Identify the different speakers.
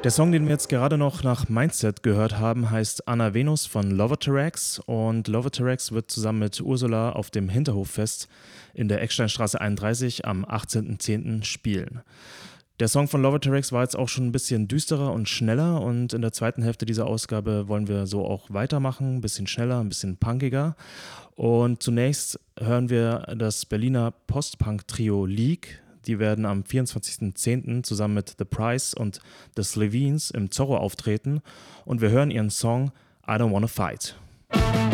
Speaker 1: Der Song, den wir jetzt gerade noch nach Mindset gehört haben, heißt Anna Venus von Lovaterax und Lovaterax wird zusammen mit Ursula auf dem Hinterhoffest in der Ecksteinstraße 31 am 18.10. spielen. Der Song von Lovaterax war jetzt auch schon ein bisschen düsterer und schneller und in der zweiten Hälfte dieser Ausgabe wollen wir so auch weitermachen, ein bisschen schneller, ein bisschen punkiger. Und zunächst hören wir das Berliner Post-Punk-Trio Leak. Die werden am 24.10. zusammen mit The Price und The Slevines im Zorro auftreten und wir hören ihren Song I Don't Wanna Fight.